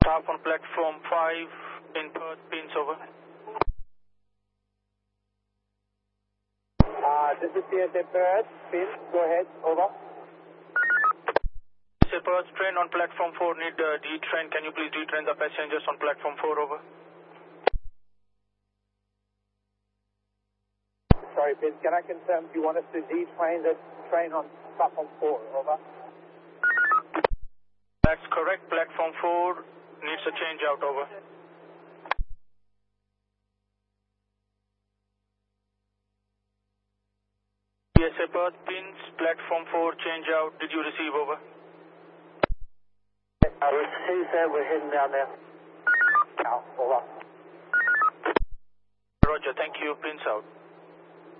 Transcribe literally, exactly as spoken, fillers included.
Staff on platform five in Perth, pins over. Uh, this is P S A Perth, pins, go ahead, over. P S A Perth, train on platform four, need uh, detrain. Can you please detrain the passengers on platform four, over? Sorry, Pins, can I confirm you want us to detrain the train on platform four, over? That's correct, platform four needs a change out, over. P S A Perth, pins, platform four, change out. Did you receive, over? I received that, we're heading down there. Now, over. Roger, thank you, pins out.